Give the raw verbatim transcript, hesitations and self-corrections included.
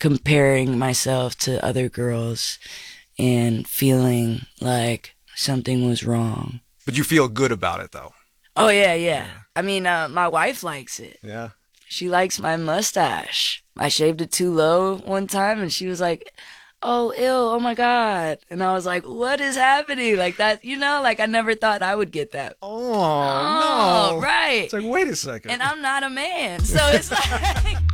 comparing myself to other girls and feeling like something was wrong. But you feel good about it, though. Oh, yeah, yeah. I mean, uh, my wife likes it. Yeah. She likes my mustache. I shaved it too low one time, and she was like, oh, ew, oh my God. And I was like, what is happening? Like that, you know, like I never thought I would get that. Oh, Oh, no. right. It's like, wait a second. And I'm not a man. So it's like...